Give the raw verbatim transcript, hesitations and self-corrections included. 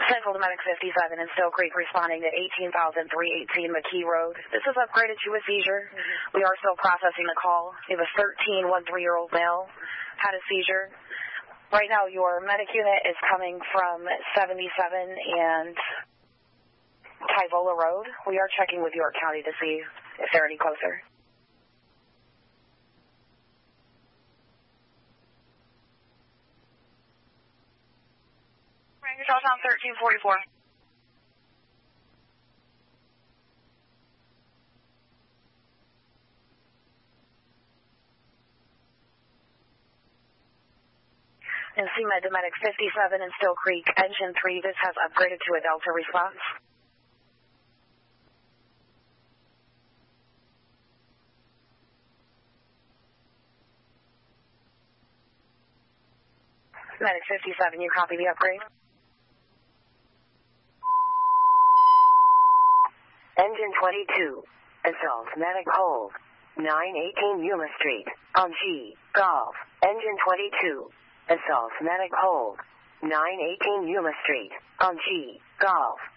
Central to Medic fifty-seven in Still Creek responding to eighteen thousand three eighteen McKee Road. This is upgraded to a seizure. Mm-hmm. We are still processing the call. We have a thirteen, one, three-year-old male had a seizure. Right now your medic unit is coming from seventy-seven and Tyvola Road. We are checking with York County to see if they're any closer. Ranger Charlestown thirteen forty-four. And C M E D to Medic fifty-seven in Still Creek, Engine three, this has upgraded to a Delta response. Medic fifty-seven, you copy the upgrade? Engine twenty-two, Assault Medic hold, nine eighteen Yuma Street, on G, Golf. Engine twenty-two, Assault Medic hold, nine eighteen Yuma Street, on G, Golf.